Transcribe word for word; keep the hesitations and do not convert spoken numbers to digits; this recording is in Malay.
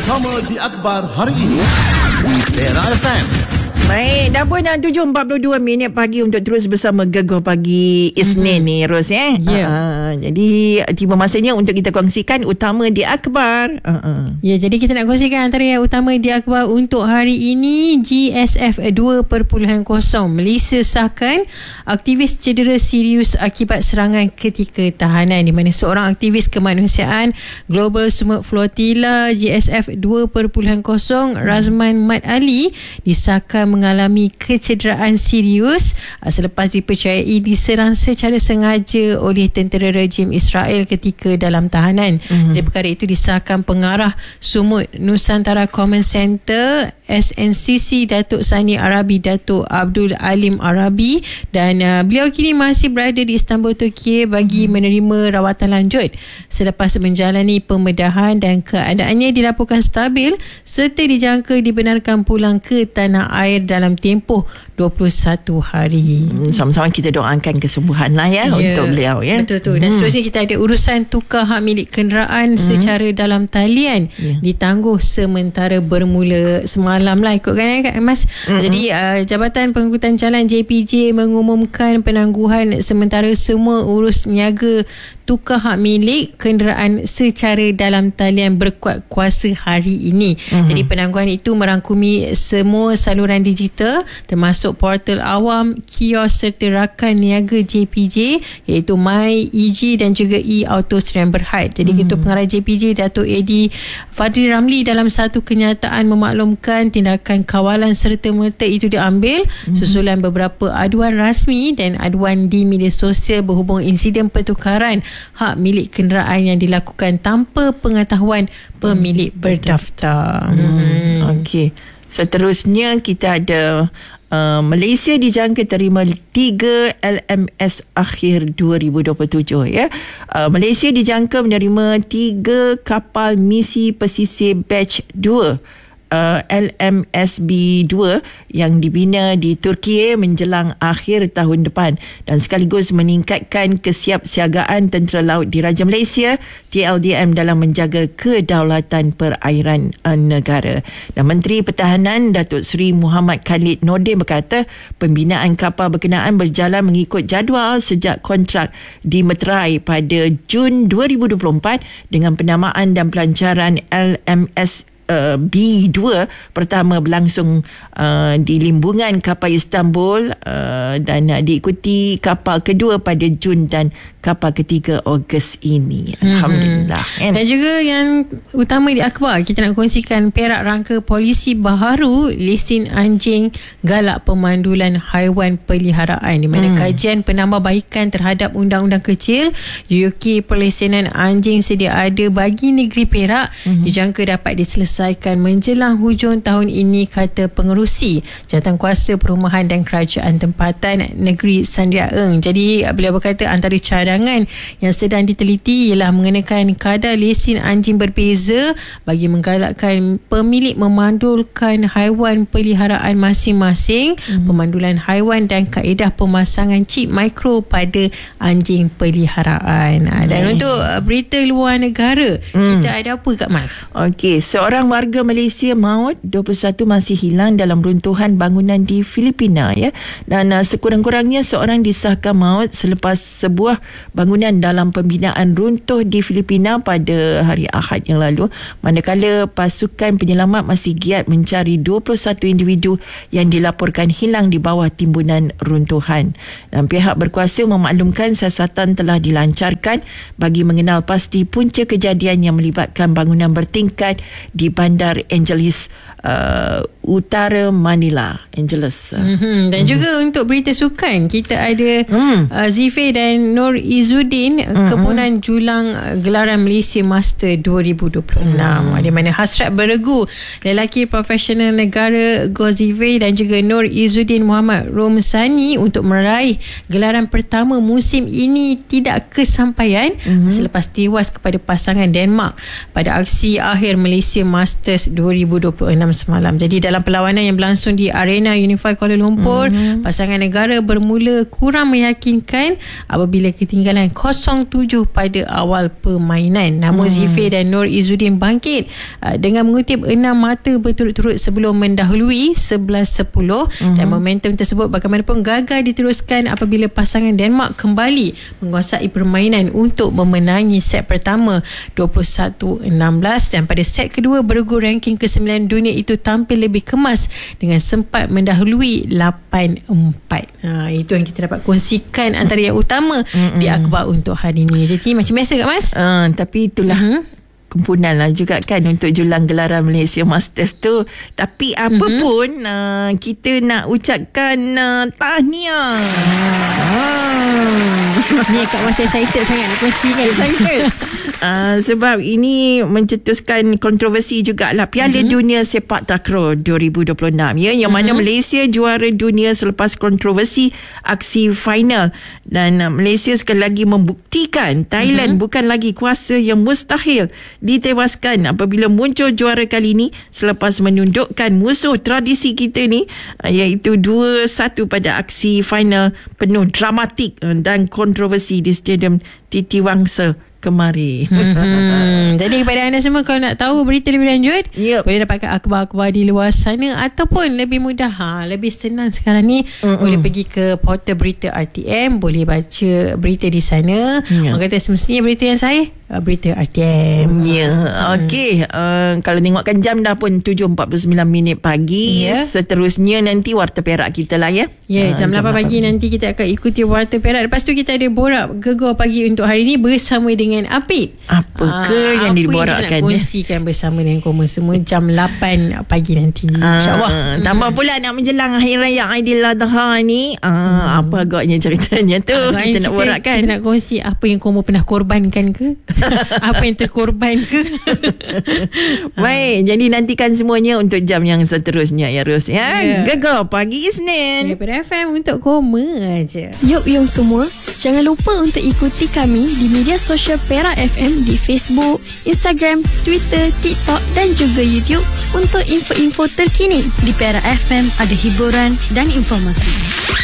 Utama di Akhbar hari ini di Era F M. Baik, dah pun dah tujuh empat puluh dua minit pagi untuk terus bersama Gegar Pagi Isnin mm-hmm. ni, Ros eh. Yeah. Ha, jadi tiba masanya untuk kita kongsikan utama di akhbar. Uh-uh. Ya, jadi kita nak kongsikan antara yang utama di akhbar untuk hari ini. G S F dua titik kosong Malaysia sahkan aktivis cedera serius akibat serangan ketika tahanan, di mana seorang aktivis kemanusiaan Global Summit Flotilla G S F dua titik kosong Razman Mat Ali disahkan mengalami kecederaan serius selepas dipercayai diserang secara sengaja oleh tentera rejim Israel ketika dalam tahanan. Mm-hmm. Jadi perkara itu disahkan pengarah Sumut Nusantara Common Center S N C C Datuk Sani Arabi Datuk Abdul Alim Arabi, dan uh, beliau kini masih berada di Istanbul, Turki bagi menerima rawatan lanjut selepas menjalani pembedahan, dan keadaannya dilaporkan stabil serta dijangka dibenarkan pulang ke tanah air dalam tempoh dua puluh satu hari. Hmm, sama-sama kita doakan kesembuhan lah ya, yeah. untuk beliau ya. Betul-betul. Dan hmm. seterusnya kita ada urusan tukar hak milik kenderaan hmm. secara dalam talian yeah. ditangguh sementara bermula semalam lah ikutkan kan Mas. Hmm. Jadi uh, Jabatan Pengangkutan Jalan J P J mengumumkan penangguhan sementara semua urus niaga tukar hak milik kenderaan secara dalam talian berkuat kuasa hari ini. Mm-hmm. Jadi penangguhan itu merangkumi semua saluran digital termasuk portal awam, kios serta rakan niaga J P J iaitu My, E G dan juga E-Auto Serian Berhad. Jadi mm-hmm. Ketua Pengarah J P J Datuk Edi Fadli Ramli dalam satu kenyataan memaklumkan tindakan kawalan serta-merta itu diambil mm-hmm. susulan beberapa aduan rasmi dan aduan di media sosial berhubung insiden pertukaran hak milik kenderaan yang dilakukan tanpa pengetahuan pemilik berdaftar. Hmm. Okey. Seterusnya kita ada uh, Malaysia dijangka terima tiga L M S akhir dua ribu dua puluh tujuh ya. Uh, Malaysia dijangka menerima tiga kapal misi pesisir batch dua. Uh, L M S B dua yang dibina di Turki menjelang akhir tahun depan dan sekaligus meningkatkan kesiapsiagaan Tentera Laut Diraja Malaysia T L D M dalam menjaga kedaulatan perairan uh, negara. Dan Menteri Pertahanan Datuk Seri Muhammad Khalid Nordin berkata pembinaan kapal berkenaan berjalan mengikut jadual sejak kontrak dimeterai pada Jun dua ribu dua puluh empat dengan penamaan dan pelancaran L M S Uh, B dua pertama berlangsung uh, di limbungan kapal Istanbul uh, dan uh, diikuti kapal kedua pada Jun dan kapal ketiga Ogos ini. Alhamdulillah. Mm-hmm. Dan juga yang utama di akhbar kita nak kongsikan Perak rangka polisi baharu lesen anjing galak pemandulan haiwan peliharaan, di mana mm. kajian penambahbaikan terhadap undang-undang kecil U K perlesenan anjing sedia ada bagi negeri Perak mm-hmm. dijangka dapat diselesaikan menjelang hujung tahun ini, kata pengerusi Jawatankuasa Perumahan dan Kerajaan Tempatan Negeri Sandria Eng. Jadi beliau berkata antara cadangan yang sedang diteliti ialah mengenakan kadar lesen anjing berbeza bagi menggalakkan pemilik memandulkan haiwan peliharaan masing-masing, hmm. pemandulan haiwan dan kaedah pemasangan chip mikro pada anjing peliharaan. Hmm. Dan untuk berita luar negara, hmm. kita ada apa Kak Mas? Okey, seorang warga Malaysia maut, dua puluh satu masih hilang dalam runtuhan bangunan di Filipina ya. Dan uh, sekurang-kurangnya seorang disahkan maut selepas sebuah bangunan dalam pembinaan runtuh di Filipina pada hari Ahad yang lalu, manakala pasukan penyelamat masih giat mencari dua puluh satu individu yang dilaporkan hilang di bawah timbunan runtuhan. Dan pihak berkuasa memaklumkan siasatan telah dilancarkan bagi mengenal pasti punca kejadian yang melibatkan bangunan bertingkat di Bandar Angeles uh, Utara Manila, Angeles. Mm-hmm. Dan mm-hmm. juga untuk berita sukan kita ada mm. uh, Zifir dan Nur Izzuddin mm-hmm. kepunan julang uh, gelaran Malaysia Master dua ribu dua puluh enam, mm. di mana hasrat beregu lelaki profesional negara Zifir dan juga Nur Izzuddin Muhammad Romsani untuk meraih gelaran pertama musim ini tidak kesampaian mm-hmm. selepas tewas kepada pasangan Denmark pada aksi akhir Malaysia Masters dua ribu dua puluh enam semalam. Jadi dalam perlawanan yang berlangsung di Arena Unify Kuala Lumpur, mm-hmm. pasangan negara bermula kurang meyakinkan apabila ketika ketinggalan kosong tujuh pada awal permainan. Namun hmm. Zifir dan Nur Izzuddin bangkit uh, dengan mengutip enam mata berturut-turut sebelum mendahului sebelas sepuluh hmm. dan momentum tersebut bagaimanapun gagal diteruskan apabila pasangan Denmark kembali menguasai permainan untuk memenangi set pertama dua puluh satu enam belas dan pada set kedua bergu ranking ke sembilan dunia itu tampil lebih kemas dengan sempat mendahului lapan empat. Ha, itu yang kita dapat kongsikan antara yang utama Mm-mm. di akhbar untuk hari ini. Jadi macam biasa kat Mas? Uh, tapi itulah uh-huh. kempunan lah juga kan untuk julang gelaran Malaysia Masters tu. Tapi apa mm-hmm. pun uh, kita nak ucapkan uh, tahniah. Ah. Ni Kak Mas excited sangat nak kongsikan. Excited. Uh, sebab ini mencetuskan kontroversi jugalah Piala mm-hmm. Dunia Sepak Takraw dua ribu dua puluh enam ya, yang mm-hmm. mana Malaysia juara dunia selepas kontroversi aksi final. Dan uh, Malaysia sekali lagi membuktikan Thailand mm-hmm. bukan lagi kuasa yang mustahil ditewaskan apabila muncul juara kali ini selepas menundukkan musuh tradisi kita ni, uh, iaitu dua satu pada aksi final penuh dramatik uh, dan kontroversi di Stadium Titi Wangsa kemari. Hmm. Jadi kepada anda semua, kalau nak tahu berita lebih lanjut, yep. boleh dapatkan akhbar-akhbar di luar sana ataupun lebih mudah, ha, lebih senang sekarang ni, Mm-mm. boleh pergi ke portal berita R T M, boleh baca berita di sana. Yep. Orang kata semestinya berita yang sahih, berita R T M. Ya, yeah. Okey. Uh, kalau tengokkan jam dah pun tujuh empat puluh sembilan minit pagi. Yeah. Seterusnya nanti Warta Perak kita lah ya. Ya, yeah, jam uh, lapan pagi nanti kita akan ikuti Warta Perak. Lepas tu kita ada borak gegar pagi untuk hari ini bersama dengan Apit. Apa ke uh, yang diborakkan? Apa yang nak kongsikan bersama dengan korang semua jam lapan pagi nanti. Uh, InsyaAllah. Tambah pula nak menjelang Hari Raya Aidiladha ni. Uh, hmm. Apa agaknya ceritanya tu? Uh, kita nak borakkan. Kita nak kongsi apa yang korang pernah korbankan ke? Apa yang terkorban ke? Baik, jadi nantikan semuanya untuk jam yang seterusnya ya Ros ya. Yeah. Gegar pagi Isnin daripada F M untuk koma aja. Yuk yung semua, jangan lupa untuk ikuti kami di media sosial Perak F M di Facebook, Instagram, Twitter, TikTok dan juga YouTube untuk info-info terkini. Di Perak F M ada hiburan dan informasi.